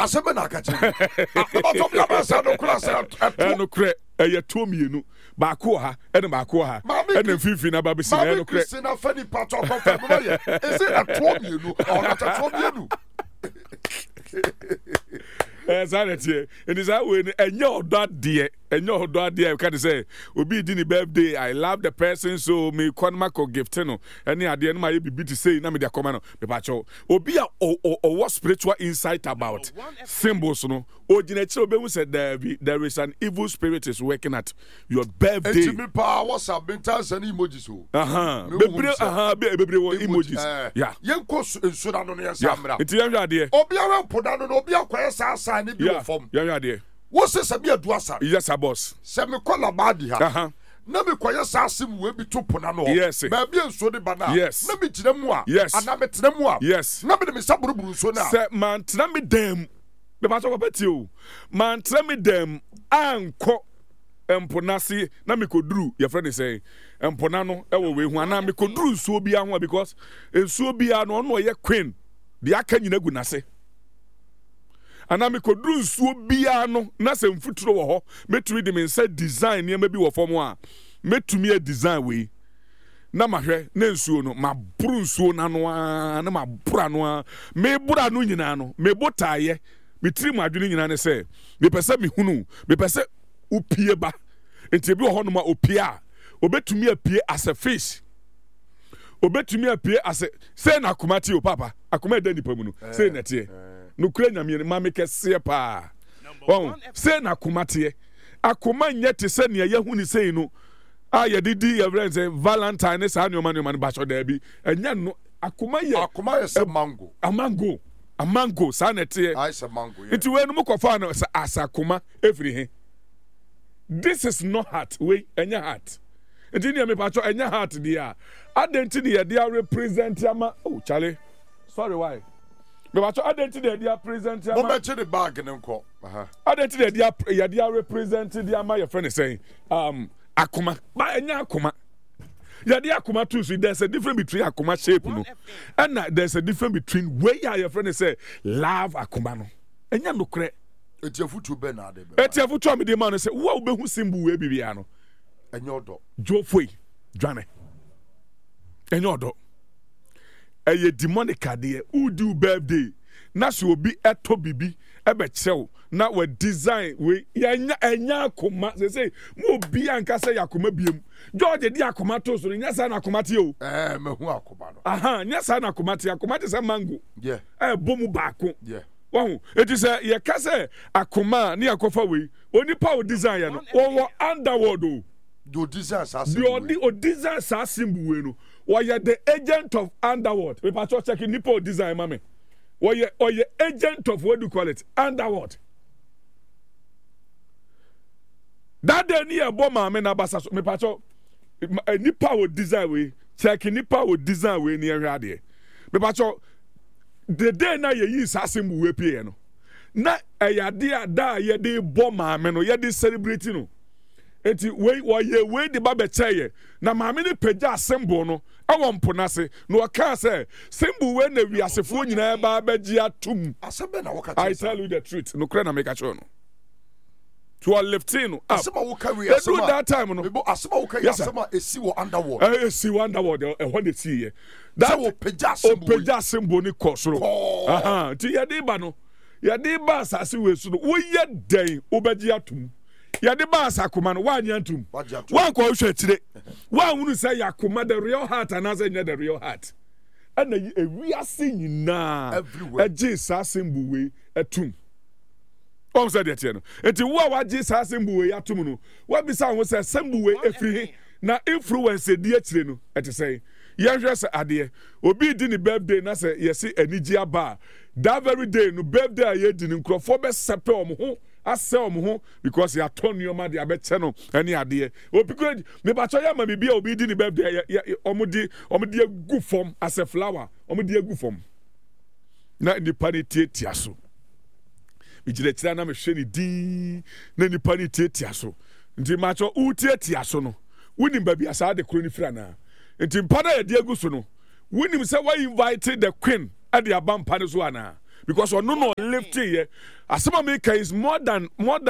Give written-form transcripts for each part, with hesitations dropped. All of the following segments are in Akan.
aseme na akache abato bia ba sa no kura sa no kure to mienu ba ko ha ene ba ko ha ene fifi na ba be si no kure si na fani pato confirm no ye is it a to mienu or not a to mienu Sanity, and is that when and your dad dear, can say, will be dinner birthday. I love the person, so me Conmaco gift, no, and the idea might be to say, Namida Commano, the Pacho, or be or what spiritual insight about symbols, no, or Genetic said there is an evil spirit is working at your birthday. Me power, submitals and emojis. Baby, emojis. Yeah, young course in Sudan on your Samra. It's your idea. Obia put down Obia Quest. Yeah, form. Yeah, dear. What's this a beer duasa? Yes, a boss. Semi kola badi ha. Na me kwaya sasim we bi to ponano. Yes. Ba bi so de bana. Yes. Na me tena mu a. Yes. Ana me tena mu a. Yes. Na me de me saburuburu so na. Se man tena me dem. Me ba to peti o. Man tena me dem anko emponasi na me koduru your friend say empona no e wo we hu ana me koduru nsuo bia ho because nsuo bia no no ye queen. Di aka nyina gu nase. Ana me kodru nsuo bia no na se mfuturo wo ho metumi de me nsa design ne ma bi wo fom a metumi a design we na mahwe na nsuo no ma buru nsuo na no a na ma bura no a me bura no nyina no me botaye me tiri mu adwene nyina ne se me pese me hunu me pese opie ba enti bi wo ho no ma opie a obetumi apie as a fish obetumi apie as a say na akomati o papa akoma da nipa mu no say na tie no kura nyame ma me kese pa won say na akomate akoma nyete se ne ya huni sei no a ye didi ye friend say valentine sa no man ba so da bi enya no akoma ye se mango a mango sa na tie I say mango it we no mkofa no as akoma every he this is not heart we enya heart enti ne me pa cho enya heart dia identity ye dia represent ama oh Charlie sorry why me ba cho identity dia present ama mo be che the bag ne nko identity dia represent dia ama your friend saying akoma ba enya akoma ya dia akoma too so there's a difference between akoma shape no and there's a difference between where your friend say love akoma no enya no kre etiafutu be na de be etiafutu me de man say wo be hu symbol we bibia no enya odo jofoi dwane enya odo eye demonic ade udu birthday na so obi eto bibi ebe chew na we design we enya akoma say mo bi anka say akoma biem George di akoma to so nya sa na akoma te o me hu akoma no nya sa na akoma te say mango yeah bomu baako yeah wow it is ye ka say akoma na yakofa we onipa o design ya no wo underworld o do design symbol we no why the agent of underworld we pa check nipo design mame why agent of what do you call it underworld that day near bomb me na basa me pa nipa o design we check nipa o design we near here me pa the day na ye use symbol we pay no na eyade da ye dey bomb me no ye dey celebrate no enti we de ba be cheye na maame ne pagya symbol no awon ponase no waka say symbol we na wiasefo nyina ba bagye atum asebe na waka I tell you the truth no kra na make a show no to a lifting up asema waka we asema that time no mebo asema waka asema esi wo underworld esi wo underworld e ho de see ye that wo pagya symbol ni kosoro ti ye de ba no ye de ba asase we su no wo ye den obagye atum yade ba asakoma no wa nyantum wa ko hwe tire wa hunu say yakoma the real heart and as the real heart and ewiase nyina age sa symbol we atum o say de tie no enti wa age sa symbol we atum no wa bisa ho say symbol we efiri na influence di akire no ete say yehwe say ade obi di ni birthday na say yesi anigi aba that very day no birthday aye di ni nkrofo be sepe omho ase omho because ya turn your ma de abeche no ani ade obi me ba cho ya ma bibia obi di ni birthday omudi egu form as a flower omudi egu form na ni pani tietia so bijire tira na me hwe ni din na ni pani tietia so nti ma cho utietia so no woni ba bia sa de kroni fira na nti mpada ya de egu so no woni se why invite the queen at the abampa so ana because on no lift here asema make is more than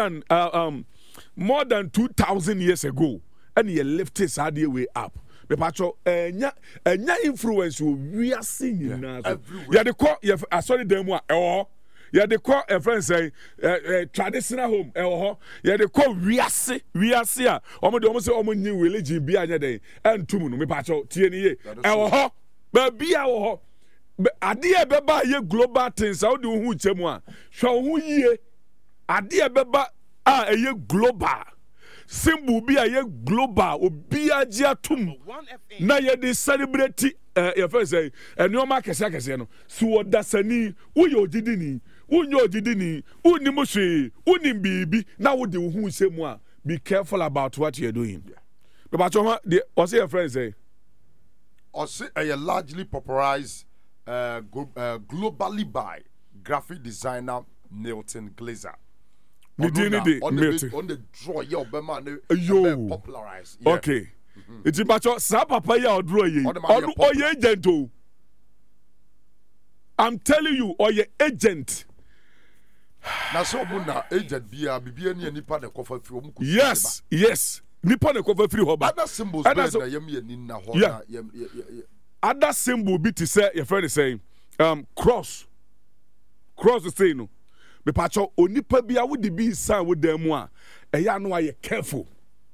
2,000 years ago and he lifted Saudi way up. Me pacho enya influence we are seeing now. Yeah, the call sorry them one yeah, they call a friend say traditional home yeah, they call we are see almost say almost new religion be anya day and tumu no me pacho tie ni ye baby ade e beba ye global things how do hu chemu a hwe hu yie ade e beba a ye global symbol bi a ye global obi agye atum na ye dey celebrate your friend say enioma kese no so odasani wo ye ogidini uni mushi uni bibi na wo de hu chemu a be careful about what you are doing but what your friend say or say largely popularized globally by graphic designer Milton Glaser. On the draw, yo, popularized. Yeah. Okay. It's about sa papa ya draw ye. Or ye agent. I'm telling you, or ye agent. Now so muna agent be any nipa de kofa fi omu. Yes. Nipa de kofa fi hoba. Other symbols be na yemi ni na ho na other symbol be to say your friend is saying cross is saying no me pacho onipa bia wo de bi san wo dem mu a eya no aye careful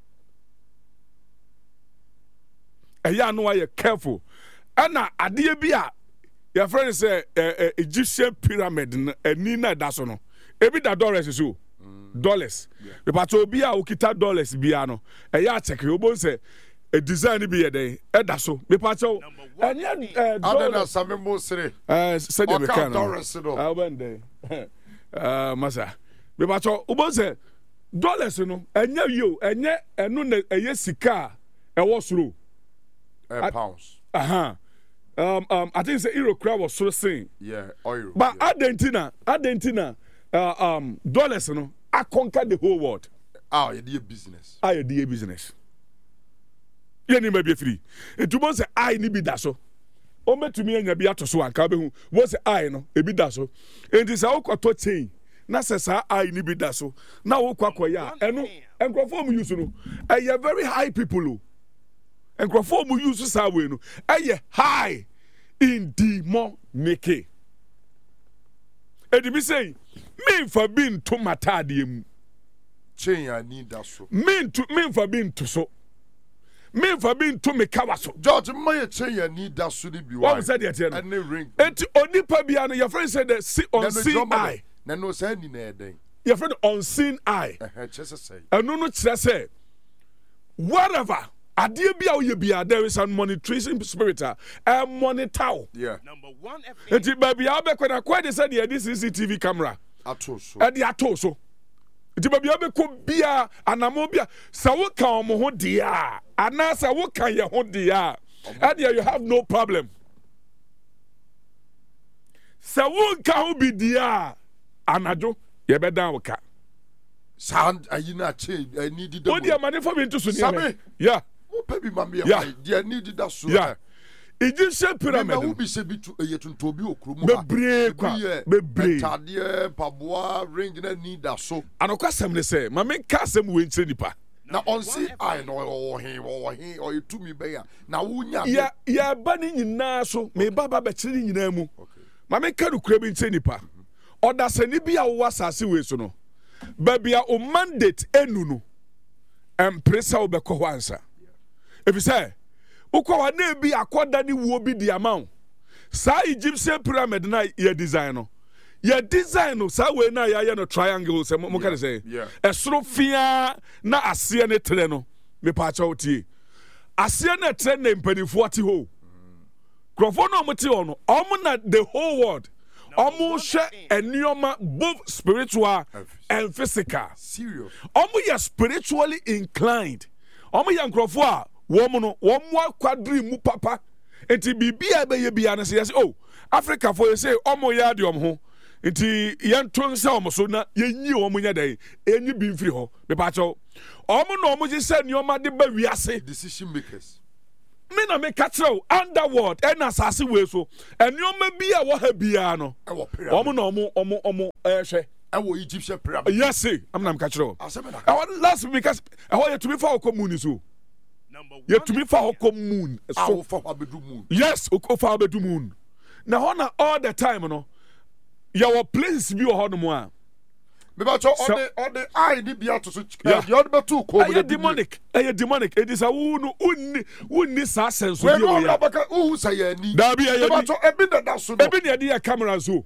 ana ade bi a your friend say Egyptian pyramid ani na da so no ebi da dollars so dollars me pacho bi a okita dollars bia no eya check obo say a design be a day, Edaso, me pacho, and yet, some mostly, said the mechanic. I went there, Massa, me pacho, Ubose, dollars, and you, and yet, and no, a yesika, a was through pounds. I think the Euro crowd was so saying, yeah, oil. But Argentina, dollars, I conquered the whole world. Ah, you did business. I did business. Yeni may be free. It was say I ni bi da so. O metumi anya bi ato so anka be hu. Wo say I no e bi da so. Enti say wo kwato chain. Na say sa I ni bi da so. Na wo kwakoya eno enkrofo mu use no. Eye very high people o. Enkrofo mu use sa we no. Eye high in the more make. Edi bi say me for being to matade mu. Chain I need that so. Me for being to so. Me for being to me kawaso. George, my chain you need that should be why. What said that? And the ring. Eti onipa biano. Your friend said that unseen eye. No send in there. Your friend unseen eye. Just say. And no say. Whatever. Adie bia o ye bia there is a monitoring spirit. A monitor. Yeah. Number 1 FM. Eti baby abe kwena kwa de said this CCTV camera. Atoso. Edi atoso. Eti baby abe ko bia anamo bia sa wo kan omo ho dia. Anasa wo kan ye ho dia. And you have no problem. Sa wo kan ho bi dia. Anajo ye be dan wo ka. Sound ayina che I need the. O dia mani for me to so Sabe? Yeah. Wo pe bi mami Yeah. dia need that so. Yeah. Egyptian pyramid. Wo bi se bi to yetunto bi okrumu. Bebre kwa. Bebre. Tade paboa range na need that so. Anokwa sem ne say, ma me ka sem we ntre nipa. Na on see I no wo he or you to me be ya. Na wo nya. Ya ba ni nyina so, me baba be kire nyina mu. Ma me ka nukura bi ntre nipa. Oda sani bi a wo asase we so no. Babia o mandate enu no. Empresa wo be ko ho ansa. If you say ukwa na bi akoda ni wo bi di amount. Sa Egyptian pyramid na ye design no. Ye design no sa we na ya no triangle se mo kan say. Esoro fia na ase ne tre no. Me pa cha otie. Ase na tre na mpanifo ati ho. Krofo no mo te ho no. Omo na the whole world. Omo hwe enioma both spiritual and physical. Serious. Omo ye spiritually inclined. Omo ye nkrofo a woman no one quadri mu papa enti bibia be ye bia na say oh Africa for you say omo ya de ho enti yenton say omo so na yenyi omo nya dai enyi bi mfiri ho me pa cho omo no omo je say nioma de ba wiase decision makers me na me catch you underworld and asase we so and you may be a what bia no omo ehwe Egyptian pyramid. yes see I'm catch you last week because I to be for commune so you to be for commune so for abedu moon yes for abedu moon now on all the time no your place be ho no mo a me ba cho on the eye ni bia to so the other two ko demonic it is a unni sa sense we no na baka who say ya ni da bia ya ba cho ebi na da so no ebi na dey camera so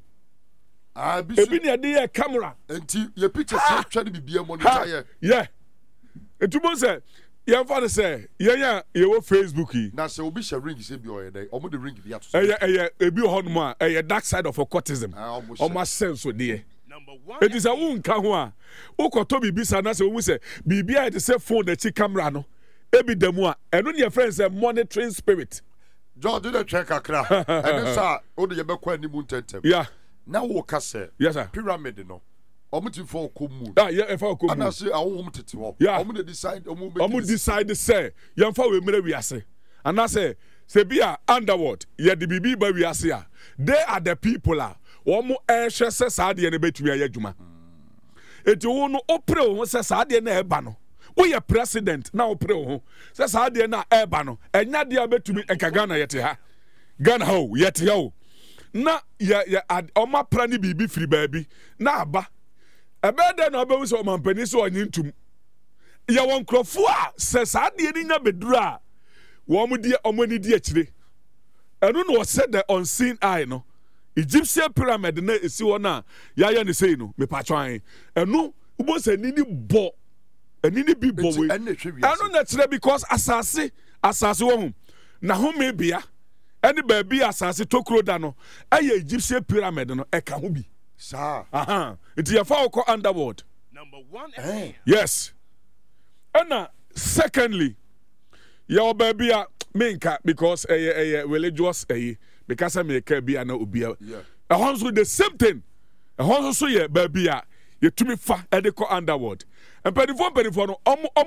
ebi na dey camera enti your picture say twa ni bibia monitor ye yeah etumo say you fa say yeah you Facebook yi na say obi share ring say bi o ye dey omo the ring bia to so ebi ho no mo a dark side of occultism omo sense dey it is a unka ho a ukoto bibisa na say wo say bibia it say phone na chi camera no ebi demu a eno ne friends say monitoring spirit George do the check akra and sir o de ye be kwa ni mu tentem yeah na wo ka say yes sir pyramid no omo ti for commune yeah for commune ana say awon tete ho omo dey decide omo decide say ye mfa we mere wiase ana say bia underworld ye de bibi ba wiase a they are the people a womo ehwe se saade ne betumi ayadwuma eti wo no opre wo se saade na eba no wo ye president na opre wo se saade na eba no enya de betumi enkaga na yete ha Ghana ho yete ho na ya oma pra ni bibi firi baabi na aba ebede na obewu se omampani se onyi ntum ya won krofo a se saade ni nya beduru a wo mo die omani die akire enu no se the unseen eye no Egyptian pyramid na esi wona ya ne sei no me patwan enu ubo se nini bo enini bi bo we enu na kire because asase wo hu na ho me bia eni ba bi asase tokro da no aye Egyptian pyramid no e ka ho bi sa it ya fa ko underworld number 1 yes and secondly your baby minka because religious because I make a be an obia. A horse with the same thing. A horse so ye baby you to me fa edeko underworld. And penifon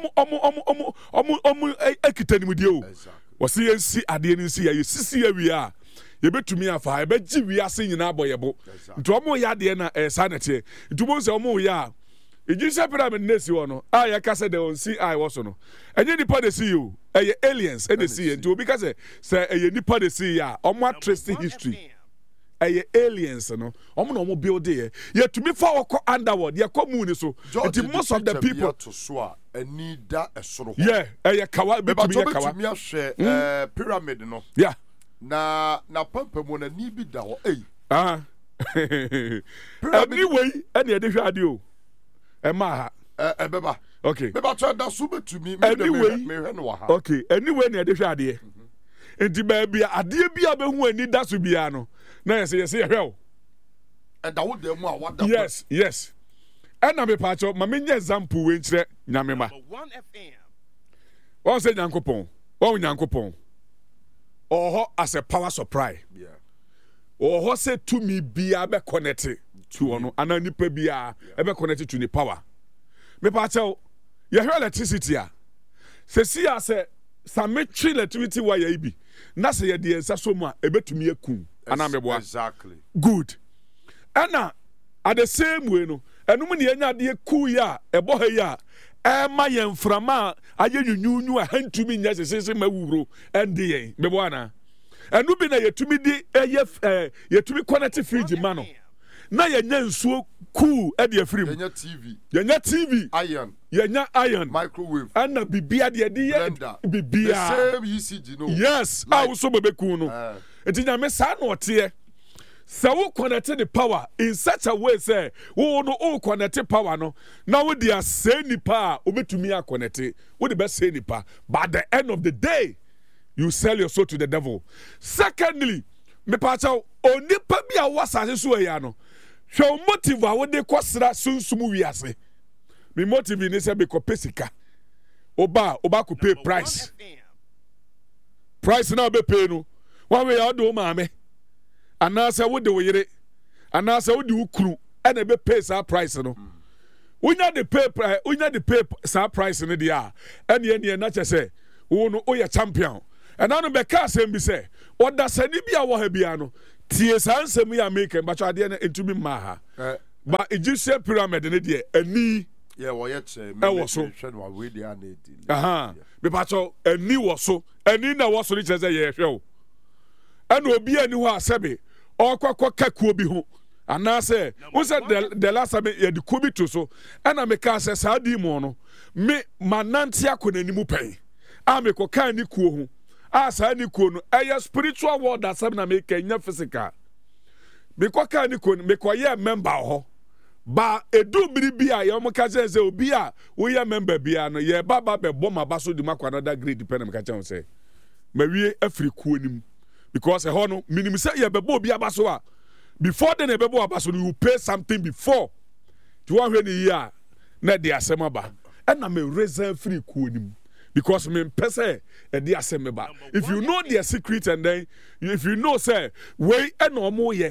ekitani with you. Was see at the end see you see we are. You bet to me afa I bet we are singing our boyable. To omo ya de na sanity. To mo se omo ya. Egyptian pyramid nesi wono I ka say they on see I was no. Enye nipa de see you. Aliens and they see it because say nipa de see ya omo trace history. Aliens no. Omo no omo build there. Ye to me for underworld. Ye commune so. It most of the people to so need that esoro. Yeah, kawa be to me kawa. Me ahwe pyramid no. Yeah. Na pampa mo na ni bi da ho. Anyway, any dey hwe ade o. Emma ebeba okay beba try da so betumi anyway me hwe no ha okay anyway na de hwe ade enti ba bia ade bia behu ani da so bia no na yes hwe o and da wo dem a wada yes and me pa cho ma me nye example we nkire nyame ma 1 FM won say nyankopon oho as a power supply oho say to me bia be connect to ono ana nipa bia ebe connect to the power me pa tell you hear electricity a se sametri electricity wire ibi na se ye de ensa so mu a ebetumi akun ana meboa exactly good ana at the same way no enum ne enya de ku ya ebo ha ya ma ye mframa aye nyunyunyu a hantumi nya sesese mawuro ende yen meboa na enu bi na yetumi di yetumi connect fridge ma no na yenya nsuo cool e de afrim yenya TV iron yenya iron microwave ana bibia de bibia the same ECG no yes like, so bebeku no enti me sa na ote so we connect the power in such a way say we no connect power no na we dey say nipa obetumi connect we the best say nipa but at the end of the day you sell your soul to the devil. Secondly me pa cha onipa bia wasase so ya no hwe motive a wode kwasra sunsumu wiase me motive ni se be ko pesika oba ko pay price now be pay no one way you do maame anase wode wo yire anase wode ukuru ena be pay sa price no unya the pay sa price no dia ene na che se wo no o ye champion And now be car same be say. What does any be our hebiano? Ts answer me a making, but I didn't into me maha. But Egyptian pyramid in it, a knee. Yeah, well, yet say, was so. We they are native. Me pacho, a knee was so, and in a was so rich as a year show. And will be a new sebe, or quack be home. And now say, what's that the last time you had Kubi to so, and I make us as a demono. Me, manantia could any pay. I make a kind of cool. As any coon, a spiritual word that some make a physical. Because kind of coon make a member ho. Ba e do biribi a ye mo ka say obi a we ya member bia no ye baba be bomba baso di makwa another grade depend me ka che say mawie afri kuo nim because e ho no minim say ye be obi abaso a before then e be abaso you pay something before you want hwe ni ya na de asem ba and na me reserve free kuo nim because me pese e de asem ba if you know their secret and then if you know say we e no mo ye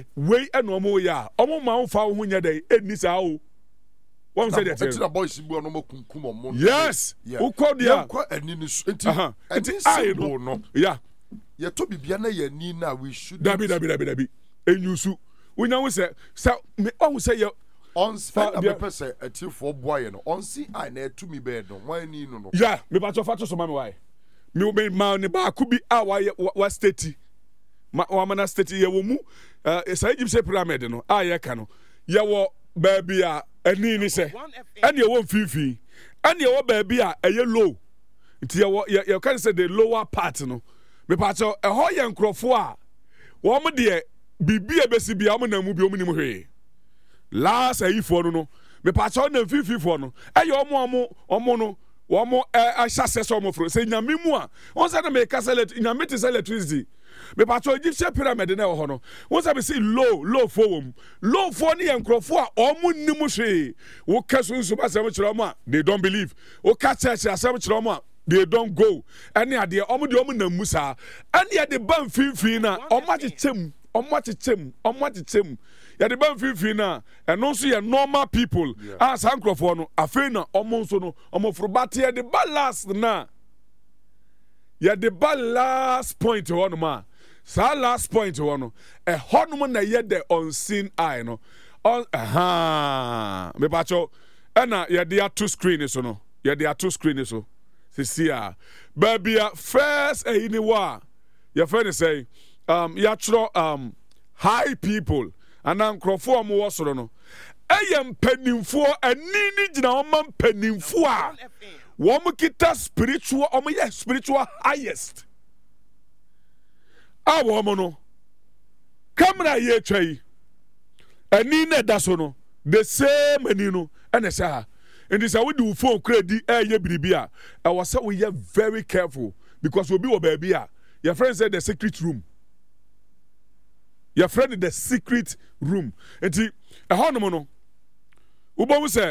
omo ma on fa ho nya dey eni sa o one say that the boys bu no makunkum omo yes who call there kwa ani ni enti I no yeah ye to bibia na ye ni na we should dabi enyusu unya wo say me on say ye on fa be pese ati for boy no on see I na to me bed no wan ni no yeah me ba to fa to so ma me why me ma ne ba ku bi a wa state wa mana state ye wo mu say Egyptian pyramid no a ye ka no ye wo baby a ani ni se ani ye wo mfifi ani ye wo baby a ye low nti ye can say the lower part no me pa to e ho ye nkrofo a wo mo de bibi e besi bia mo na mu bi o mu ni mo hwe last ayifo no me pa to na mfifi fo no e ye omo no womo ahya so omo fro say nyame mu a won say na me ka select nyame te select electricity me pato Egyptian pyramid na ho no won say be say low fo wom low fo ne enkrofo a omo nim hwe wo ka sunsu ba say mo kire omo a they don't believe wo ka church asem kire omo a they don't go any ade omo de omo na musa any ade ban finfin na omo achichem ya de ban finfin na eno so ye normal people as ankrofo no afei na omo nso no omo frobate ye de balance na ya de balance point ho no ma sa last point ho no e honum na ye the unseen eye no on me bacho na ye de ato screen so no ye de ato screen so sisia babia first ehini wa your friend say ya tro high people and ankrofo mo wo soro no eyem panimfo anini gina o man panimfo a wo mo kita spiritual o mo ye spiritual highest a wo mo no kamera ye twai ani na da so no the same ani no ene sha and this we do phone credit ye biribia I was say we are very careful because we be wo baby a your friend said the secret room. Your friend in the secret room. Enti a hono no. Ubo say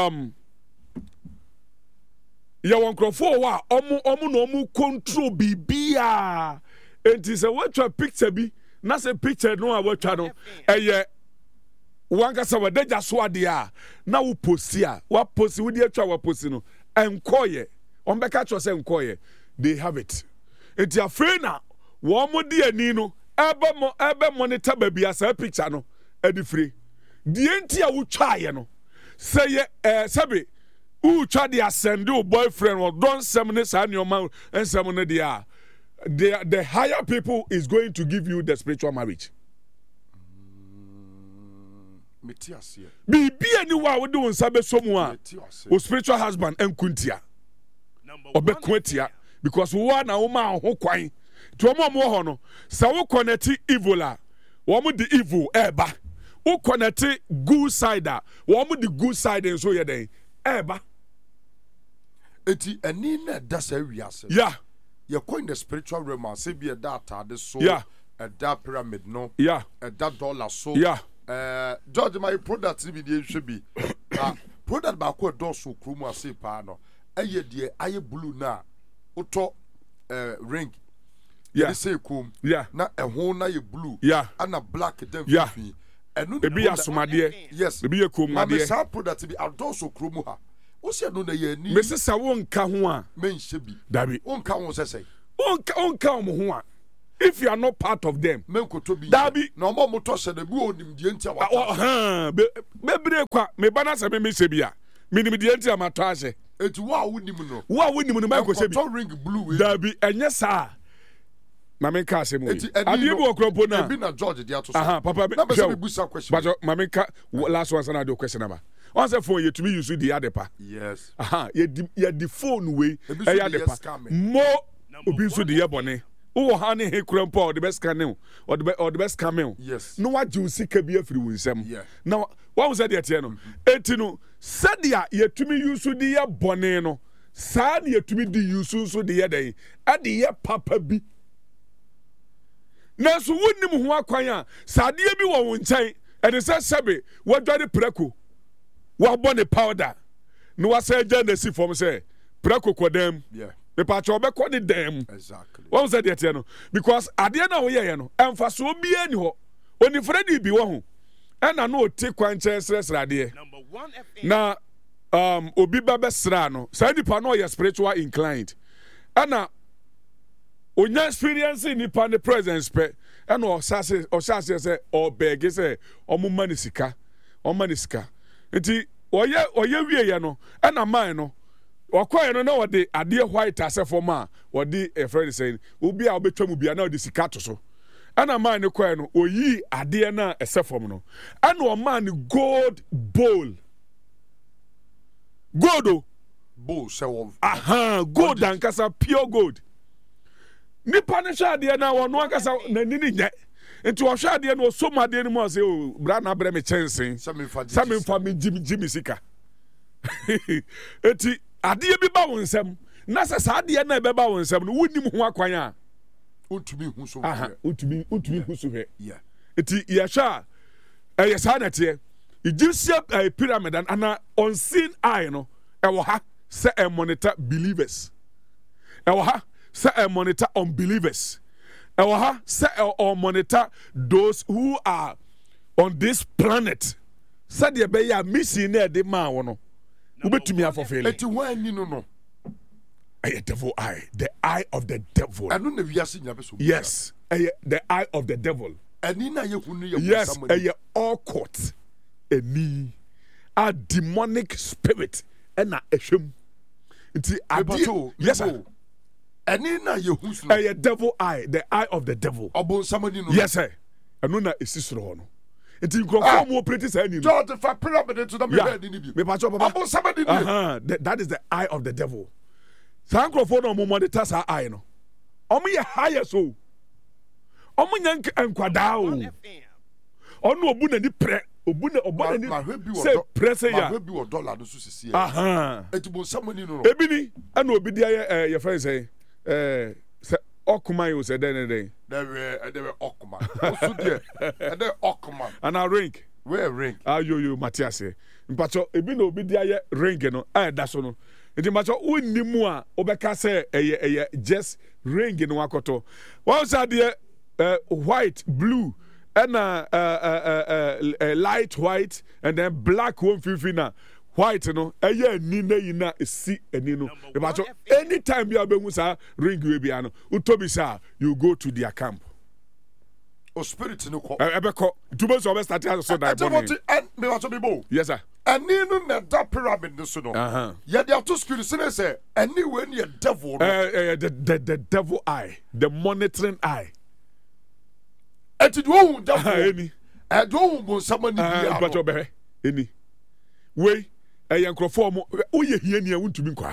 ya wankrofo wa omu no omu control bibia. Enti say what your picture bi na say picture no a watcha no. Eye wanka say we deja so ade a na wo posti a wa posti wo de atwa wa posti no. Enkoye. Ombeka cho say enkoye. They have it. Enti afei na wo mo de ani no ebe monitor baby as a picture no edi free the enti a wo twaye no say sabe wo twa de ascend your boyfriend or don semne sa nyoma ensem no dia the higher people is going to give you the spiritual marriage metiasia bibia ni wa wo de won sabe somu a o spiritual husband enkuntia obekwatia because wo na wo ma ho kwan to mo ho no sa wo connect evil a wo mo the evil eba wo connect good side a wo mo the good side enso ye den eba eti ani na da sa wiase yeah you coin the spiritual realm say be that the so yeah that pyramid no yeah that dollar so yeah George my product be the should be product ba ko do so krum ase pa no eye de aye blue na uto ring yeah say kum yeah na ehon na ye blue yeah and black dem yeah enu e bi asomade yes e bi ye kum ade na say product be outdoor so krum ha wo se no na ye ni me sesa wo nka ho a men hye bi dabi wo nka wo se onka omo ho a if you are not part of them menkoto bi dabi na omo moto hye na bi onim die ntia wa bebre kwa me bana se me se bia minim die ntia mato ahye eti wa wonim no menko se bi ring blue dabi enye sa na me ka asem we ade bi okropo na bi na George dia to so papa na be se be busa question but mama ka last one sana do question aba on say phone you to me use the adepa yes ye the phone we e adepa mo obi so the yebone wo ha ne he krampo or the best scanning or the best scamming yes no wa ju sika bi afiri wo nsam na wa wo say de tie no enti no sadia ye to me use the yebone no sa na ye to me di use so the yeden ade ye papa bi na so wonnim ho akwan a sade bi wo wo nkyɛn ɛde sɛ sɛbe wadware prako wabɔ ne powder no wasa agya na si fam sɛ prako kodam me pa cha obɛkɔ ne dam exactly wɔn sɛ deɛ tie no because adeɛ na wo yɛ no ɛmfa so obi ani hɔ onifrɛ de bi wɔ ho ɛna no ɔte kwan kyɛn srɛsrɛ adeɛ na obi ba bɛsra no saa nipa no ɔyɛ spiritual inclined ɛna onya experience nipa ne presence pɛ ɛna ɔhyɛ sɛ ɔbɛɛge sɛ ɔmo ma ne sika nti ɔyɛ wie yɛ no ɛna man no ɔkɔɛ no na wɔde adeɛ white asɛ fam a wɔde ɛfrɛ ne sɛn obi a ɔbɛtwa mu bia na ɔde sika to so ɛna man no kɔɛ no oyi adeɛ na ɛsɛ fam no ɛna ɔman no gold bowl o bowl sɛ wɔ gold ankasa pure gold nipa ne hwɛ adeɛ na wɔn ankasa n'ani ne nyɛ nti wɔhwɛ adeɛ no ɔsɔ mu adeɛ no mu ɔsɛ o bra na abrɛ me kyɛnsee sɛ memfa me gyi me sika eti adeɛ bi ba wo nsɛm na sɛ saa adeɛ na ɛbɛba wo nsɛm no wonnim ho akwan a wontumi hu so wontumi hu so hwɛ eti yɛhwɛ a ɛyɛ saa nɛteɛ Egyptian pyramid ana unseen eye no ɛwɔ ha sɛ monitor believers ɛwɔ ha sɛ monitor unbelievers ɛwɔ ha sɛ monitor those who are on this planet sɛdeɛ ɛbɛyɛ a mission na ɛde maa wɔ no wobɛtumi afɔfɛle eti wɔn ani no ɛyɛ devil eye the eye of the devil ɛno na wiase nya bɛ so yes ɛyɛ the eye of the devil ɛni na yɛ hunu yɛ yes ɛyɛ occult ɛni a demonic spirit ɛna ɛhwɛm nti adeɛ yes sir ɛni na yɛ hu so ɛyɛ devil eye the eye of the devil ɔbɔnsamani no yes sir ɛno na esi soro hɔ no nti nkurɔfoɔ mu operate saa ni no George fa pyramid to the bed ni bi me pa cho papa ɔbɔnsamani ni that is the eye of the devil saa nkurɔfoɔ na ɔmo monitor saa eye no ɔmo yɛ highest o ɔmo nya nkwadaa o ɔno obu n'ani prɛ obu na ɔbɔ n'ani sɛ prɛ sɛ ya mahwɛ bi wɔ dollar no so sisi yɛ eti bɔnsamani no ebi ni ɛna obi di ayɛ yɛfrɛ sɛ sɛ ɔkuma yi o sɛ dɛn ne dɛn ɛdɛ ɔkuma osu deɛ ɛdɛ ɔkuma ana ring where ring ayoyo mate ase mpatsɔ ebi na obi di ayɛ ring no a ɛda so no nti mpatsɔ wonni mu a wobɛka sɛ ɛyɛ just ring no akɔtɔ wɔn sɛ adeɛ white blue ɛna light white and then black wɔn fifi na white no ɛyɛ ani na yi na esi ani no mpatsɔ anytime bi a bɛ hu saa ring wei bi ano utobi sa you go to their camp. o spirit ni kɔ. ɛbɛkɔ tubo sɔ ɔbɛ start as so da ɛbɔ ni. mewàtɔ mi bo. yes sir. ɛni no na da pyramid ni so no. yɛde ato screen sinɛ sɛ ɛni wei ni yɛ devil no. The devil eye the monitoring eye. ɛti di ohun devil. ɛni. ɛdi ohun bonsama ni bi ano. mpatsɔ bɛhɛ ɛni wei ɛyɛ nkurɔfoɔ mo woyɛ hiani a wontumi nkɔ ha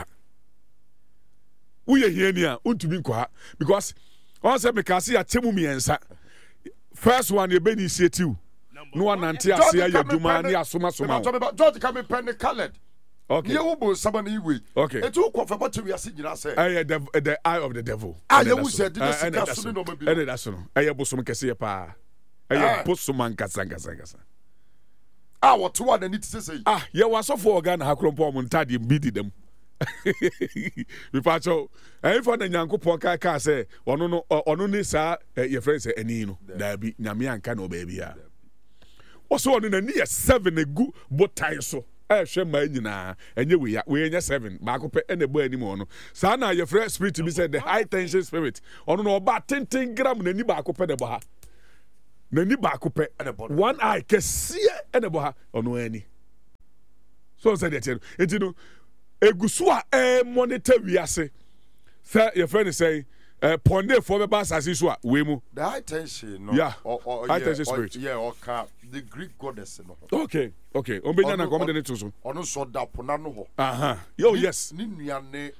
woyɛ hiani a wontumi nkɔ ha because ɔn sɛ mekaase akyɛ mu mmiɛnsa first one yɛbɛ ni sie tiw na wanante ase ayɛ adwuma ne asomasoma wo George ka me pɛ ne colored okay yɛ wo bonsama ni wei okay eti wo kɔ fɛ bɔ tewi ase nyina sɛ ɛyɛ the eye of the devil yɛ wu sɛ de ne sika so ne na ɔma bi ɛne da so no ɛyɛ bosom kɛseɛ paa ɛyɛ bosom ankasa wɔte wa n'ani ti sɛ yɛwɔ asɔfoɔ ɔga na ha korɔmpɔ ɔmo ntadeɛ bi di dɛm mepaakyɛw ɛyɛfoɔ na nyankopɔn kaa sɛ ɔno ne saa yɛfrɛ sɛ ani no daabi nyame anka na ɔbaabi a ɔsɛ ɔno n'ani yɛ 7 egu botae so hwɛ ma nyinaa ɛnyɛ we ya we nya 7 baako pɛ ɛna ɛbɔ anim ɔno saa na yɛfrɛ spirit bi sɛ the high tension spirit ɔno na ɔba tenten gram n'ani baako pɛ na ɛbɔ ha n'ani baako pɛ one eye kɛseɛ ɛna ɛbɔ ha ɔno ani so sɛ deɛ kyɛ no enti no egu so a monitor wiase sɛ yɛfrɛ ne sɛ pɔndeefoɔ bɛba asase so a wei mu the high tension no high tension spirit the Greek goddess no okay ɔmbɛnya na kɔmde ne to so ɔno nso da pona no hɔ yes ne nua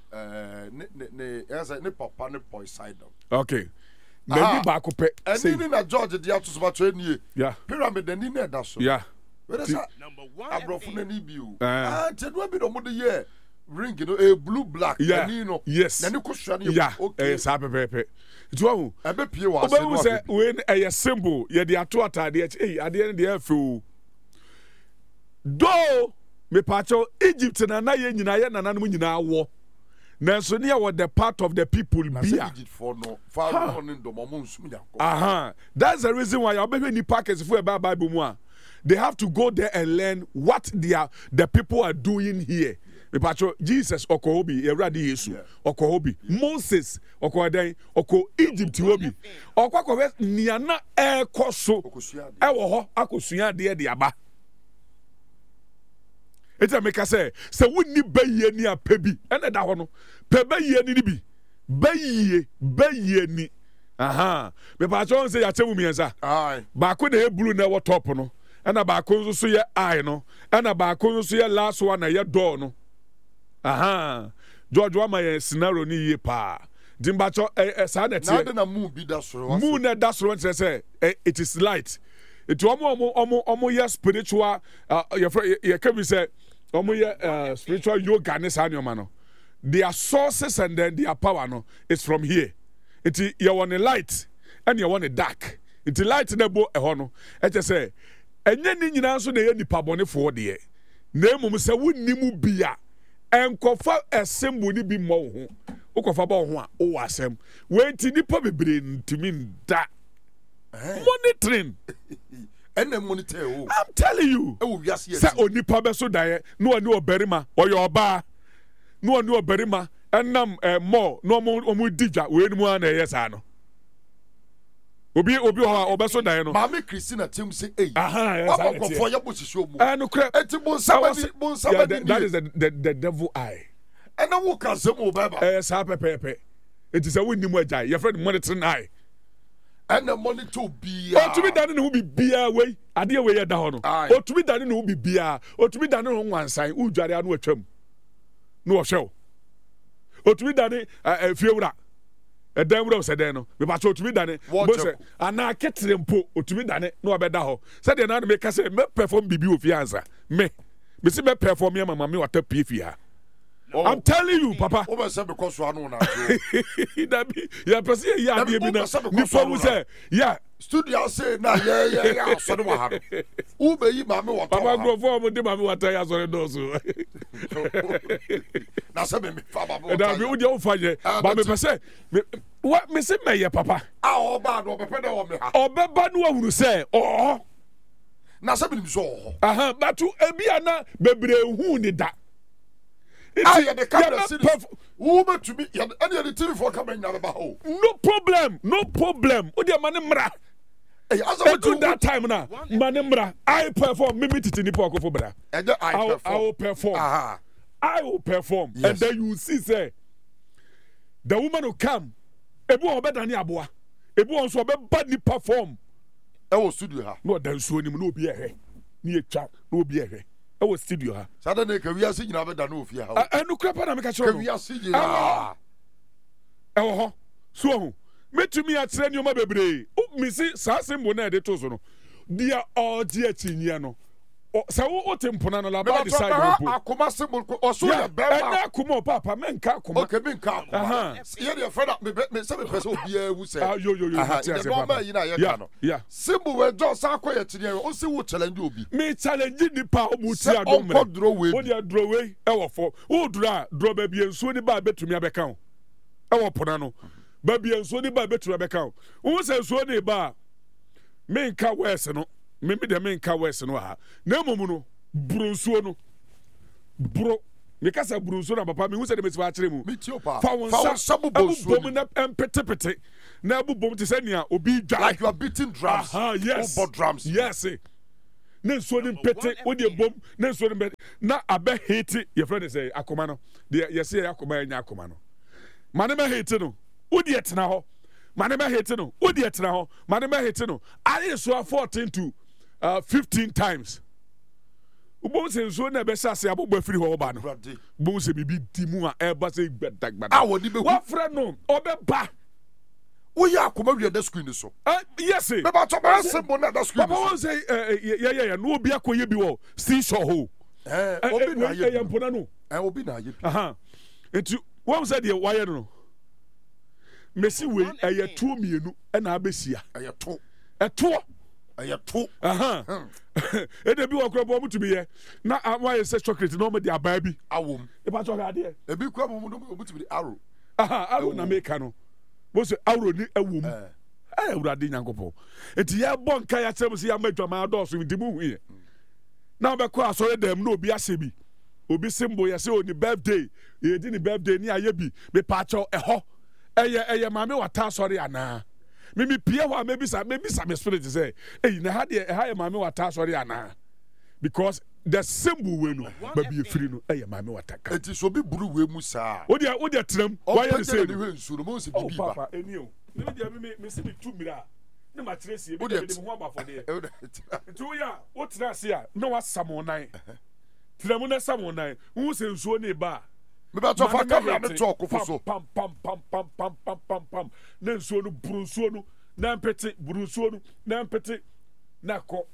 ne papa ne Poseidon okay n'ani baako pɛ ɛni ni na George de ato so ba to nie pyramid ani na ɛda so wɛrɛ sa aborɔfo n'ani bi o ntɛnua bi na ɔmo de yɛ ring no blue black ani no n'ani ko sua ne okay saa pɛpɛɛpɛ nti wɔn ɛbɛ pie wɔ ase no ɔbɛn sɛ wei ɛyɛ symbol yɛde ato ataadeɛ akyi adeɛ no deɛ ɛfɛ o doo mepaakyɛw Egypt na yɛ nyinaa yɛ nananom nyinaa wɔ nanso ne yɛ wɔ the part of the people bia that's the reason why ɔbɛhwɛ nipa akɛsifo ɛbɛ Bible mu a they have to go there and learn what the people are doing here. Mepacho Jesus okohobi Ewurade Yesu okohobi Moses okodan oko Egypt obi okwakowe niana ekoso ewo ho akosua de aba eta meka se wonni bayie ni apebi ene da ho no pe bayie ni bi bayie ni mepacho se ya chemu miensa ba ko na blue na wo top no ena ba ko nso so ye eye no ena ba ko nso so ye last one na ye door no George wa my scenario ni ye pa dimbacho sa na tie na moon bi da soro moon na da soro say it is light it omo ye spiritual ye can be say omo ye spiritual yoga ne sa nyoma no their sources and then their power no is from here it you want a light and you want a dark it light na bo eho no e che say enye ni nyina so na ye nipa bone fo de na emum se wonnimu bia enkofa esembo ni bi mo ho ukofa ba ho a o asem wenti nipa bebre ntimi nda monitoring ene monitor o I'm telling you e wo wiase say onipa be so dae no oni obarima oyo oba no oni obarima enam mo no omu digwa we ni mu ana yesa no obi ho obeso dae no Mama Christina tem say eh for ya bosisi omu no crap eti bon sabadi that is the devil eye and na wo kan sem o baba sa pepepe eti say wonni mu agya your friend monitoring eye and the monitor bia o tumi dane ne ho bibia wei ade we ye da ho no o tumi dane ne ho bibia o tumi dane ne ho wansan udware anu atwam no wo hwew o tumi dane fiewura edan wura oseden no me ba so otumi dane bo se ana ketere mpo otumi dane na obeda ho se de na me ka se me perform bibi ofi ansa me se me perform me mama me wata pfi ha I'm telling you papa o be se because so anu na that be ya person ya ade bi na ni form say ya studio say na ya so no ha u be yi mama wata papa go form de mama wata ya so do so na se me fa baba da be u de o fa je ba me pese what me say me papa oba no be pe de o me ha obeba no ahuru say na se me so batu ebi ana bebre hu ni da ya the camera series woman to me any the TV for camera nya ba ho no problem o de mane mra do that time na mane mra I perform me titi ni pa akofo bra I will perform I will perform yes. And then you see say the woman will come ebu obeda ni aboa ebu on so obeba ni perform e wo studio ha no dan so ni no obi ehwe ni etwa no obi ehwe e wo studio ha sada ne ka wiase nyina beda no ofia ha enu krapa na me ka chiro ka wiase nyina e wo ho so ho metumi akyere ni o ma bebre o mi si sa sembo na de to so no dia o dia chinyia no sa wo otempona no la ba decide go akoma sembo o so ya beba na akoma papa menka akoma okay menka akoma ye de friend me se me pese obi a wu se yo the normal yi na ye ka no sembo we do sa akoye chinyia o se wo challenge obi me challenge nipa o mu ti adom me o dia draw we e wo fo o dura draw ba bi ensuo ni ba betumi abeka o e wo pona no ba bi ensuo ni ba betumi abeka o se ensuo ni ba menka wese no me de menka wese no ha na momu no brunsuo no bro me kasa buru nsuo na papa me hu se de mesifa akire mu fa won sabu bonsuo bom na empete na bubom te se nia obi dwa like you are beating drums. Yes. Drums. Yes. Na nsuo ni pete wo de bom na nsuo ni na abe hate your friend say akoma no de yes say akoma nya akoma no mane me hate no wo de etena ho mane me hate no wo de etena ho mane me hate no are so 14 to 15 times ubom se nsuo na be sase abobɔ afiri ho ba no ubom se bibi di mu a eba se gbadagbada wodi be wa fra no obeba wo ya akoma wi da screen so yes me ba to ba symbol na da screen papa won say yeah no obi akoye bi wo seashore ho obi na ye mpona no obi na ye enti won say de wire no mesi we eye to mienu na abesia eye to ede bi wo krobo mu tumi ye na why say chocolate no me de aba bi awom e ba chocolate de ebi kwa mu no mu tumi arrow arrow na make no bo se arrow ni awom awurade nyankopɔ enti ye bon ka ya kyerem se ya madwama adɔso ndi mu hu ye na obekɔ asɔre dem na obi ase bi obi symbol ye se oni birthday ye di ni birthday ni aye bi me pa cho ɛhɔ ɛyɛ maame wata asɔre ana mimi pie ho maybe some spirit say eh na ha de ha maame wata asɔre ana because the symbol we no ba bi efiri no ɛyɛ maame wata ka enti so bi buru we mu saa wo de tram why you say ni we nsuru mo se bibi ba papa eni o ni de me se bi tu mira na ma kyerɛ sie bi de ho abafo de nti wo ya wo tena se a na wa samonan tram na samonan wo se nsuo ne ba me ba to fa camera ne talk fo so pam na nsuo no buru nsuo no na mpete buru nsuo no na mpete na kɔ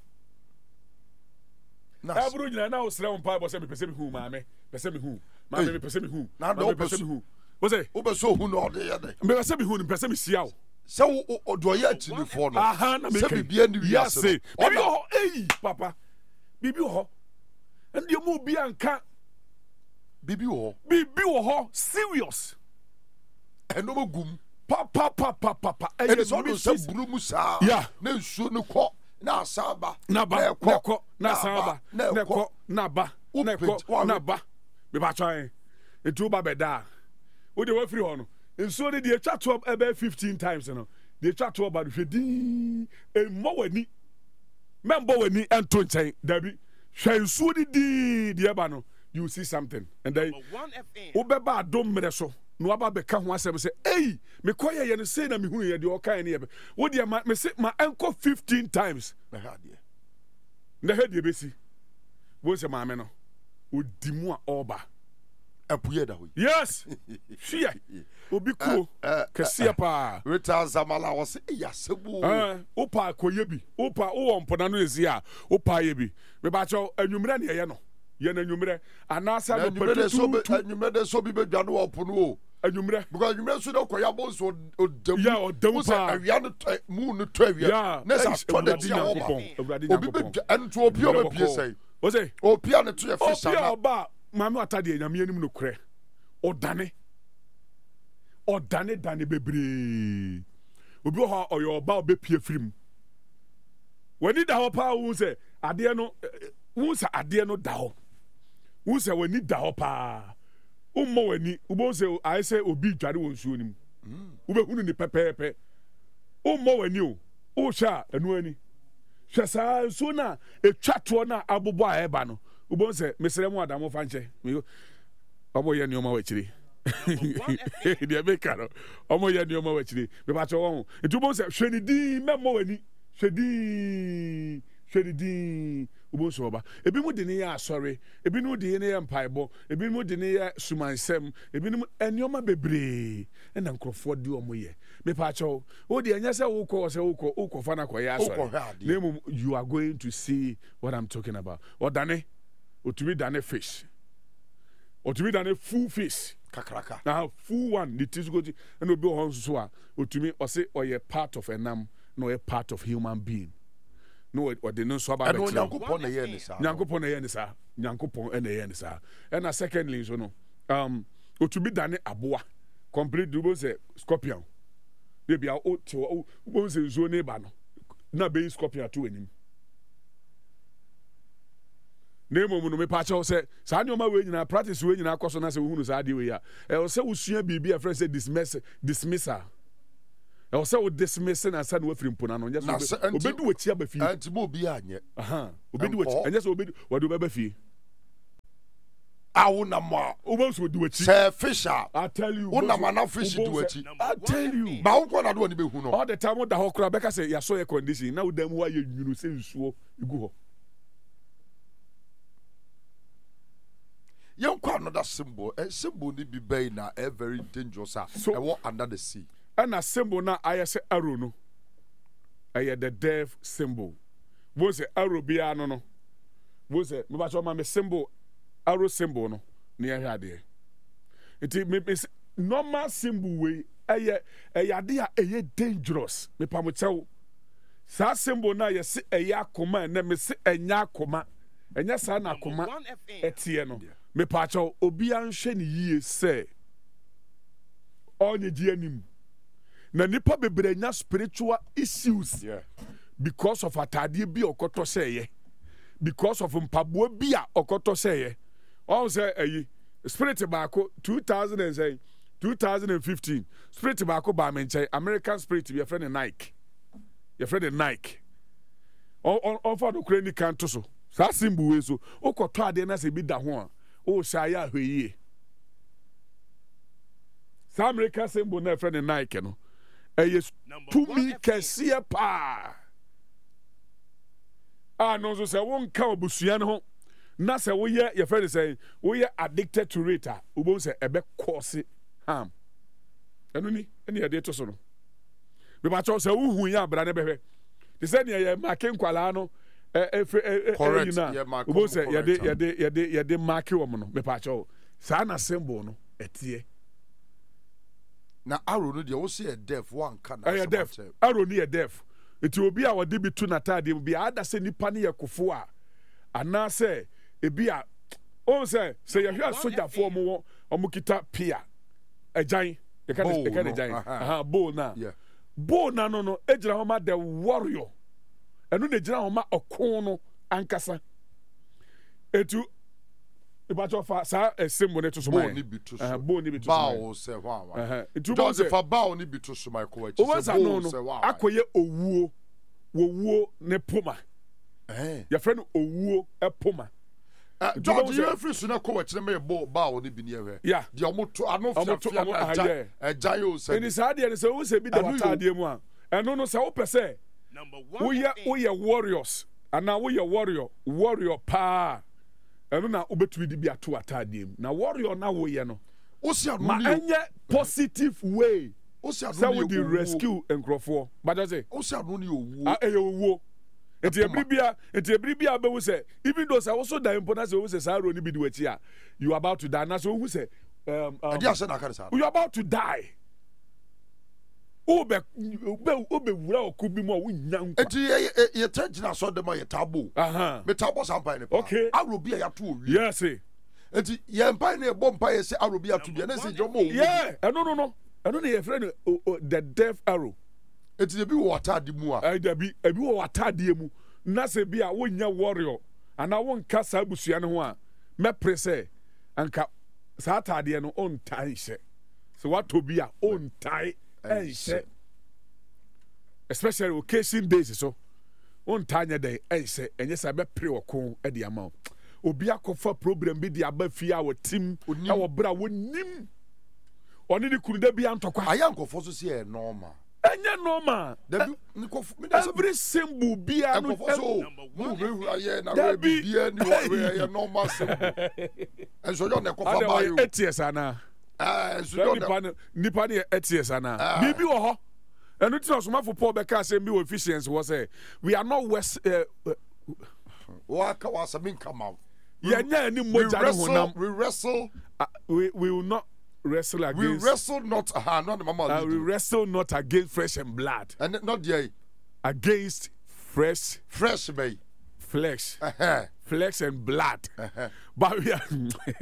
aburu nyina na osra on pa bo se me pese me hu maame pese me hu maame me pese me hu na do pese me hu wo se wo be so hu no de ye de me pese me hu ni pese me sia o se wo do ye atini fo no na me se bibia ni wi ase bibi ho papa bibi ho ndi mu bi anka bibi wo ho serious eno magum papa e so do se buru mu saa na nsuo no kɔ na asaba na ba na asaba na kɔ na ba na kɔ na ba be ba twan etu ba beda wo de wa free ho no nsuo de etwa to ebe 15 times no de etwa to ba hwedi e mo wani membo wani ento nkyɛn dabi hwɛ nsuo de eba no you see something and then wo be ba dom mere so no aba be ka ho asem say ei me koye ye no say na me hu ye de o kan ne ye wo de me say ma enko 15 times na ha de be si wo se ma me no o di mu a oba apuye da ho yes hia obi ko kese pa reta zamala wo se ya sebu o pa koye bi o pa o mpona no ezi a o pa ye bi me ba cho anwumre ne ye no ye na anwumre anasa no anwumre so bi be dwa no opono o anwumre because anwumre so de koya bo so odam ya odam pa awia no mu no to awia na sa to de tia oba obi be anto obi o be say o say opia ne to ye fish na oba maame atade nyame anim no korɛ odane bebre obi ho oyo oba obepie firim wani da ho pa wu se ade no wu se ade no da ho wu se wani da ho pa ummo wani ubo se I say obi dware won suo nim ube hunu ni pepepe ummo wani o sha anu ani hwɛ saa nsuo na etwa to na abobo a eba no ubo se mesere mu adamo fa nche obo ye nioma wachiri dia be karo omo ye nioma wachiri be ba cho won etu ubo se hwedidi memmo wani hwedidi ubo so oba ebi mu de ne ya asɔre ebi nu de ne ya mpaebɔ ebi mu de ne ya sumansɛm ebi nu enioma bebree na nkrɔfoɔ de omo ye me pa cho o de anya sɛ wokɔ fa na kɔ ya asɔre name you are going to see what I'm talking about odane otumi dane fish otumi dane full fish kakraka na full one the tisgoti and obi ho nso a otumi ɔse ɔyɛ part of enam no ɔyɛ part of human being no ɔde no so aba bɛtɛ nyankopɔn na yɛ ne saa and secondly so no otumi dane aboa complete do say scorpion they be o to bo say zo ne ba no na be scorpion to anim Name of me patch out say, Sanyo ma way in practice way in our course on us who knows idea. I will say we should be a friend say dismissal. I will say we dismissing and send with him Punano. Yes, obey do what you have a few. And to be on yet. Obey do what and just obey what do baby fee. I will not more. Almost would do it. Sir Fisher, I tell you, one man fish do it. I tell you, but I'm going to do anything who know. All the time, what the whole crowd, Becca say, you saw your condition. Now, them why you say you go. You quite another symbol. A symbol need be bad now, a very dangerous. So I walk under the sea. And a symbol now, I say arrow no. I had the death symbol. Was it arrow be no? Was it? My symbol. Arrow symbol no near here there. It me normal symbol way eye dangerous. Me pa mo tell. Sa symbol na ye se akoma na me se enya akoma. Enya sa na akoma etie no. Me pa cho obi anhwe ne yie se onye di anim. Na nipa bebre nya spiritual issues. Yeah. Because of atade bi okoto seye. Because of mpabo bi a okoto seye. All say spirit tobacco 2015 spirit tobacco by menche American spirit your friend Nike on for the credit can to so symbol we so o koto ade na se bi da ho a o shaya hweye sa American symbol na friend Nike no to me kese pa no so say won ka obusua no ho na say we your friend is saying we addicted to it ubo say ebe cause harm enuni eni e dey to so no be ba cho say uhu ya bra ne behwe they said ye marking kwala no correct ubo say ye dey mark wo no be pa cho sa na symbol no etie na arrow no dey wo say deaf one can na deaf arrow ni deaf eti obi a wode bi tu na tade bi ada se nipa ne yakofo a ana say ebia on say you hear soldier for mo omukita pia ejan e can ejan bowl na no ejira ho ma the warrior enu na ejira ho ma okon no ankasa etu ibacho fa sa symbol ne to so mai bowl ni bi to so bow say wa etu Joseph bow ni bi to so mai ko echi say bowl say wa akoye owuo ne poma your friend owuo epoma George, you free so na ko wa kire me bow ni bi ne he yeah de omoto ano fia eja yo say in sad dey say wo say bi da watade mu a eno no say wo pese we warriors and now we warrior pa eno na obetumi di bi ato watade mu na warrior na wo ye no wo sia no ma enye positive way wo sia no ni rescue enkrofo but I say wo sia no ni owu owu enti ebribia be wo say even though say wo so die mpo na say wo say sa ro ni bi di wachi a you about to die na so wo say you about to die obe wura okubi mo wo nyan kwa enti ye tagina so dem ye tabo me tabo sampai ne pa okay arobia ya to owi yes enti ye mpai na bo mpai ye say arobia to bia na say jomo owi yeah no eno na ye friend the death arrow enti de bi wo atade mu a ebi wo atade mu na se bi a wo nya warrior ana wo nka sa busua ne ho a me prese anka sa atade no on tai hye so what to be a on tai hye especially occasion days so on tai nya dey hye enye sa be pre okon e de ama obi akofa problem bi de aba fie a wo tim e wo bra wo nim oni ni kunu da bi antokwa ayankofo so se e normal enye normal every symbol bia no so mu we na we bia ni we normal symbol and so you na kofa ba you ets ana so nipa ni ets ana bibi wo ho enu ti osoma for Paul Becker say be efficiency was say we are not west waka wasamin come out yenya ni moja ni honam we wrestle we will not wrestle against. We wrestle not. Not the mama. We wrestle not against flesh and blood. And not the against fresh bay flesh, flesh and blood. But we are.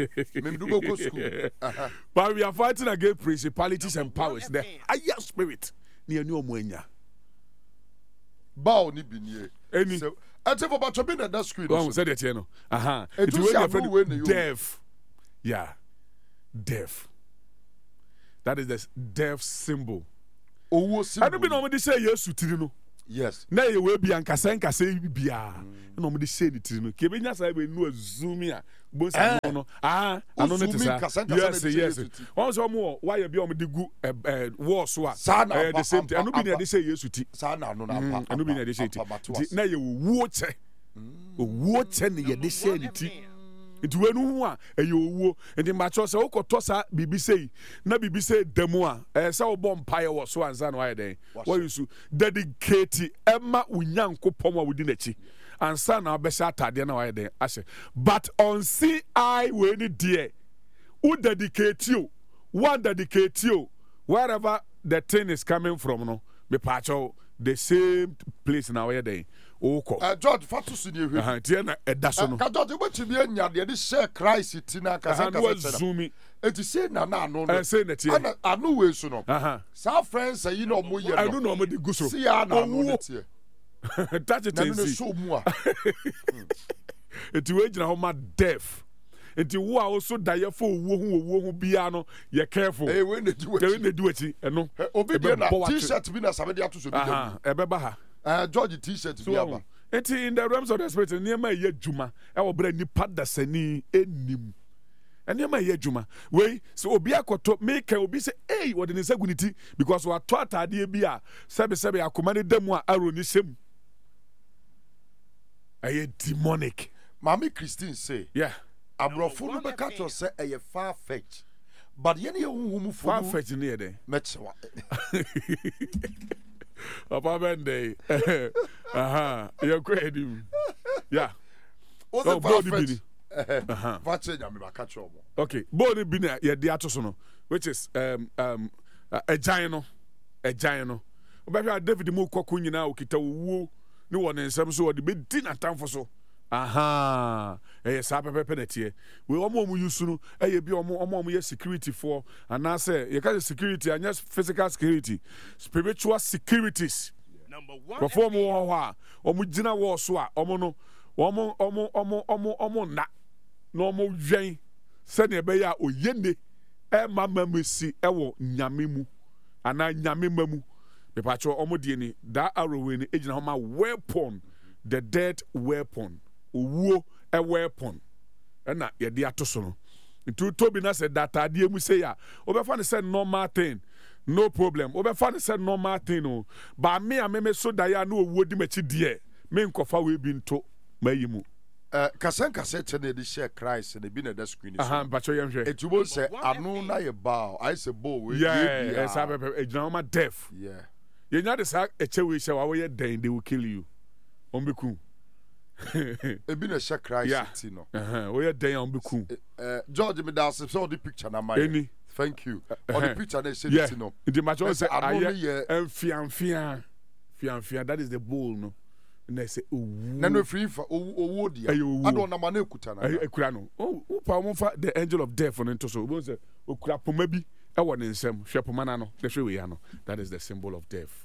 But we are fighting against principalities and powers. The higher spirit near New Moenia. Bow ni binye. Any Ati for bacho bi na that screen. Well, say that you know. It when deaf. Yeah. Deaf. That is the deaf symbol. Owo symbol. I don't be normally say yes to Tirino. Yes. Na ye we bia nkasa bia. Na normally say the Tirino. Ke benya say be no zoom ya. Bo say no. Ano ne tisa. Yes. Once omo why you be omo de gu war so a. The same thing. Ano bi na dey say yes to. Sa na no na. Ano bi na dey say ti. Na ye wo che. Wo che ne ye dey say ni ti. Nti wenu hu a eye owuo nti macho se wokoto sa bibi sei na bibi sei demu a se wo bom paye wo so anza no aye den wo yusu dedicate emma unyankopom a wodi nachi ansa na obesha atade na aye den ahye but on see I we ni die who dedicate you one dedicate you wherever the thing is coming from no me pacho the same place na aye den Oko. George Fatusu ni ehwe. Tie na eda so no. Ka George wechi bi anya de share Christ ti na kasa kasa. Zoomi. Eti say na anu no. Say na tie. Anu we so no. Sa friends yi no mo ye no. Anu no mo de gu so. See ya na anu no tie. Touch it and see. Na so mu a. Eti we gina ho ma deaf. Enti wo a also die for wo hu bia no ye careful. We na di wachi eno. Obi bi na t-shirt bi na sabe de ato so bi. Ebeba ha. George t-shirt bi aba. Enti in the realms of the spirit niema ye djuma e wo bra nipa dasani enim. Niema ye djuma. We so obi akoto make obi say hey what the seguinity because we are taught ade bi a sebe akoma ne demu a aro ni sem. Aye demonic. Mami Christine say. Yeah. Abrofo no be catch us say aye far fetch. But yen ye humu far fetch ni e dey. Mechewa. Papa Bende. You're crazy. Yeah. Oh, body bini. Vache nyame ba catch up. Okay. Body bini ye di atoso no, which is a giant. Obehwa David mu kokko nyina okita wuo ne won nsem so de be di na tamfo so. Sa pepe na tie. We omo yusu no bi omo ye security for and na say you can security and just physical security, spiritual securities. Number 1. Perform ho omo gina wo so a omo no omo na dwen se ne be ya oyene mamamesi wo nyame mu ana nyame mamu be pacho omo die ni that arrow we ni ejina ho ma weapon, the dead weapon. Uwo a weapon na ye de atoso no ntu tobi na said that ade mu say ya obefa ne say normal thing no problem obefa ne say normal thing no ba me ameme so da ya na owuo di machi de me nkofa we bi nto mayimu kase chene de share Christ na bi na da screen so ba cho yemhwe etubo say anu na ye bow I say bow we yeah esa pepe ejina deaf yeah ye nya de sa echewe she wa we den they will kill you ombeku ebi na share Christ no we are den on beku George me da so the picture na my thank you on the picture na say it no the match say aye fianfia that is the bull no na say na no free for owo dia ado na ma na ekuta na ekura no upa mo fa the angel of death on into so bo say okura poma bi e wo ne nsem hwe poma na no the hwe we ya no that is the symbol of death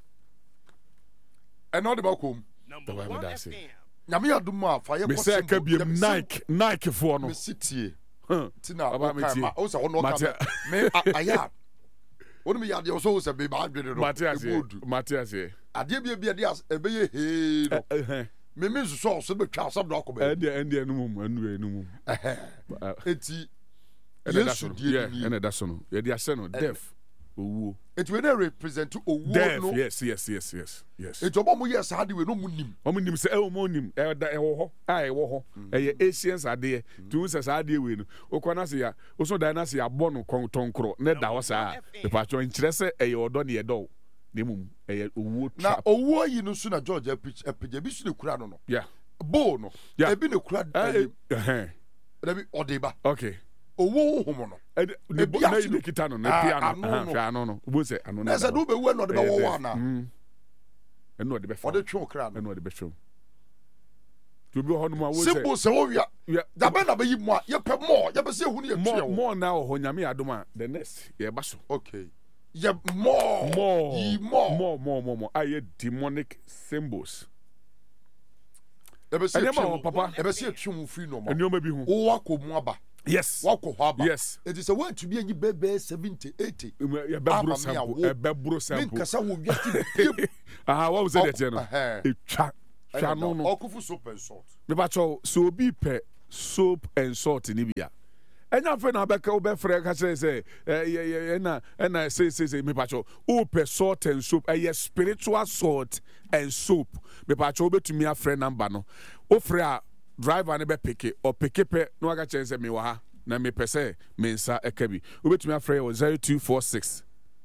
and all the bakom Number 1 FM. Nyame adum afa ye ko se ka biem Nike for no me sitie tina o o sa wono ka me aya wonu me yade o so se be ba adwene no Matias ade bia de ebe ye he no me nso so be twa asab do akoba ende no mum anu no mum eti Yesu die ni ene da so no ye de ase no deaf owo it we na represent owo no yes it obo mo yes ade we no mu nim o mu nim se e mo nim e da e wo ho e wo ho e Asians ade tu se sa ade we no o kwana se ya o so da na se ya bo no kontonkro ne da wo sa e pa cho nkire se e odo ne edo ne mum e owo na owo yi no so na George apija bi su ne kura no yeah bo no e bi ne kura e bi odeba okay owo homo no ne na yi kita no na piano hwa no no bo se anu na se do be we no de be wo na eno de be fa o de twa kra no eno de be twa to be ho no ma wo se simple se wo wia da be na be yi mo a ye pe mo ye be se hu ne ye twa mo na ho nyame adom a the next ye ba so okay ye more aye demonic symbols Enema papa. Ebesi etwu free no mo. Enoma bi hu. O wako mu aba. Yes. Wako haba. Yes. It is a way to be any bebe 70, 80. Ebebro sample. Ebebro sample. Kasa wo wiati. What was it no? Etwa. Twa no no. Okufu soap and salt. Me ba cho so obi pe soap and salt ni bia. Enya fe na beka obe frɛ ka say na say me pa cho o pe salt and soap spiritual salt and soap. Me pa cho obetumi afrɛ number no. O frɛ a driver ne be peke or peke pe no aka kyerɛ sɛ me wa ha na me pɛ sɛ me nsa eka bi obetumi afrɛ 0246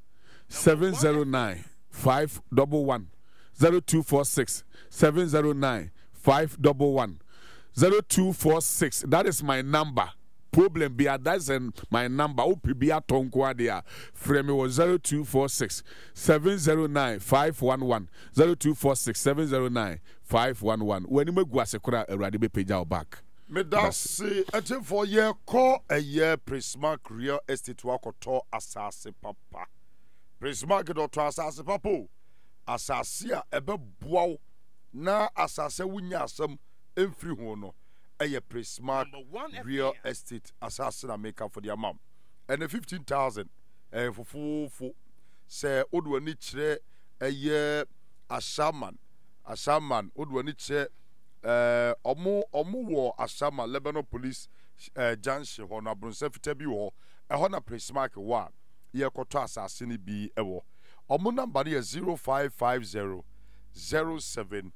709 511 0246 709 511 0246. That is my number. Problem be that's my number. OPB Tonko there. Frame was 0246 709 511 0246 709 511. When you make Guasekura already be paid out back. Me da se ete for year call a year Prismark real estate wakoto asase papa. Prismark do to asase papa. Asase a ebe boaw na asase wunya asem emfiri ho no. A Prismark real estate assassin maker for the amount and the 15,000 for full say Odwani chere a year Ashaman Odwani chere omu wo Ashaman Lebanon police junction hona brunsefite bi wo e hona Prismark wa ye koto assassin bi ewo omu number is 0550 07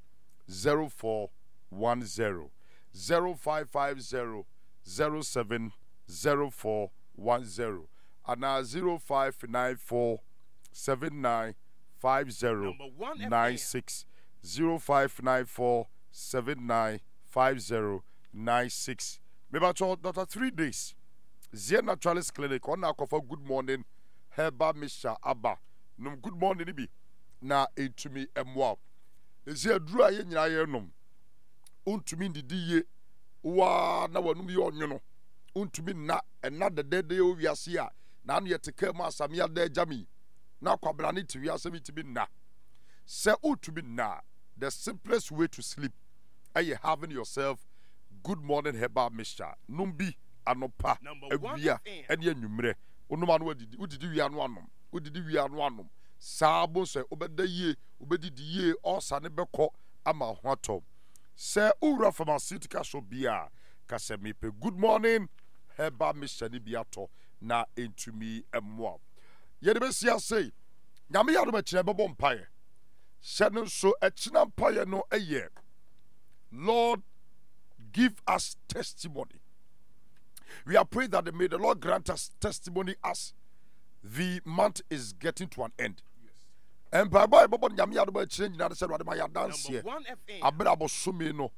0410 0550 07 0410 and 0594 79 5096 0594 79 5096. Maybe Dr. 3 days. Zia Naturalist Clinic on our good morning. Heba Misha Abba. Num good morning ibi. Na etumi emwa. Zia dru aye nyina ye num. Untumi ndidi ye wa na wanum ye onwono untumi na ena dedede o wiase a na no yeteke ma asame ya da jami na kwabra ne ti wiase bitimi na se untumi na the simplest way to sleep are having yourself good morning heba mixture numbi anopa awia ene anwumre onuma no udidi wi anu anom udidi wi anu anom saabo se obeda ye obedidi ye osa ne beko ama ho atom. Say Ura pharmaceutical shop bia kase me pe good morning heba mishani biato na entumi emwa ye de besia say nyame ya do be kire bebo mpaye shenu so ekina mpaye no eye Lord give us testimony. We are praying that may the Lord grant us testimony as the month is getting to an end. And by Bible, Yami change another said, what my dance here? Abrabo Sumi no,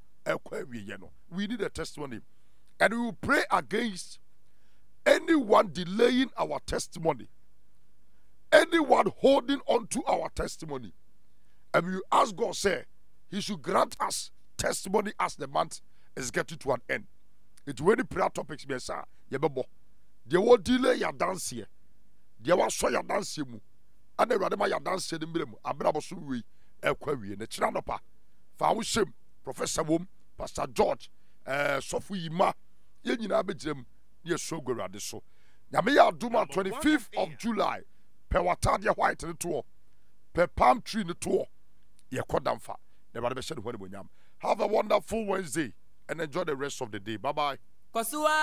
we need a testimony. And we will pray against anyone delaying our testimony, anyone holding on to our testimony. And we will ask God, say, He should grant us testimony as the month is getting to an end. It's really prayer topics, me sir. Yebebo. They will delay your dance here. They will show your dance here. And they rather my dance in the middle. Abrabosu Equi and the Chinanopa. Fawshim, Professor Wom, Pastor George, Sophie Ma, Yenina Bejim, near Sogura de So. Yamia Duma 25th of July, per Watadia White in the tour, per palm tree in the tour. Ye Kodamfa. Never be said when we yam. Have a wonderful Wednesday and enjoy the rest of the day. Bye bye.